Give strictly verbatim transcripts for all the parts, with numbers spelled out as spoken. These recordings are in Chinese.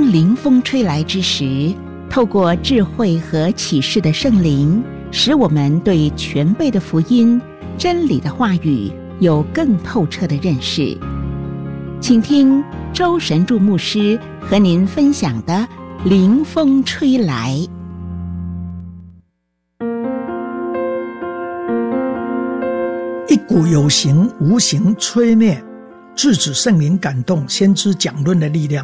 灵风吹来之时，透过智慧和启示的圣灵，使我们对全备的福音、真理的话语有更透彻的认识。请听周神助牧师和您分享的灵风吹来。 一股有形无形吹灭制止圣灵感动先知讲论的力量。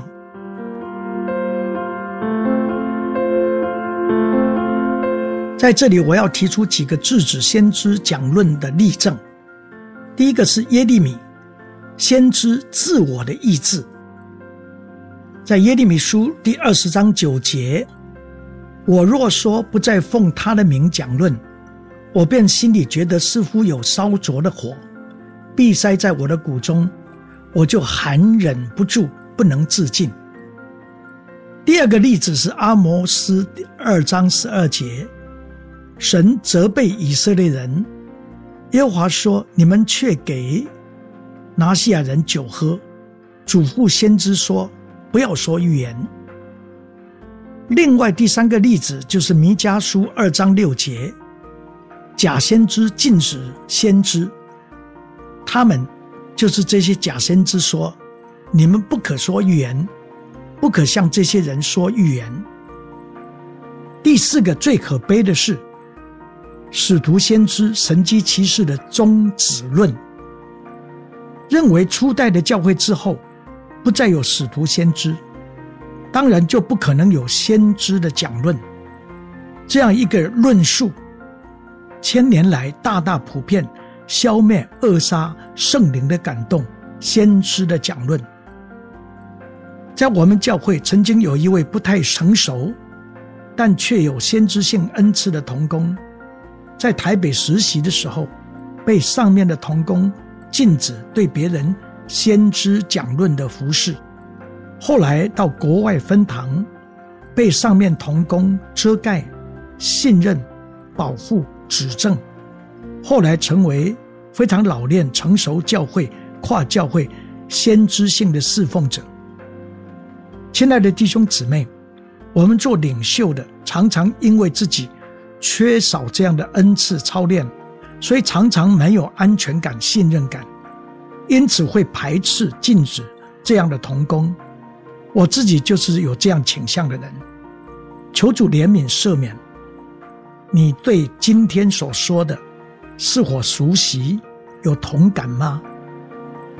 在这里我要提出几个制止先知讲论的例证。第一个是耶利米，先知自我的意志。在耶利米书第二十章九节，我若说不再奉他的名讲论，我便心里觉得似乎有烧灼的火闭塞在我的骨中，我就含忍不住，不能自禁。第二个例子是阿摩斯二章十二节，神责备以色列人，耶和华说，你们却给拿西亚人酒喝，嘱咐先知说，不要说预言。另外第三个例子就是弥迦书二章六节，假先知禁止先知，他们就是这些假先知说，你们不可说预言，不可向这些人说预言。第四个最可悲的是使徒先知神迹奇事的终止论，认为初代的教会之后不再有使徒先知，当然就不可能有先知的讲论。这样一个论述千年来大大普遍，消灭扼杀圣灵的感动先知的讲论。在我们教会曾经有一位不太成熟但却有先知性恩赐的同工，在台北实习的时候被上面的同工禁止对别人先知讲论的服事，后来到国外分堂，被上面同工遮盖、信任、保护、指正，后来成为非常老练成熟教会跨教会先知性的侍奉者。亲爱的弟兄姊妹，我们做领袖的常常因为自己缺少这样的恩赐操练，所以常常没有安全感、信任感，因此会排斥禁止这样的同工。我自己就是有这样倾向的人，求主怜悯赦免。你对今天所说的是否熟悉，有同感吗？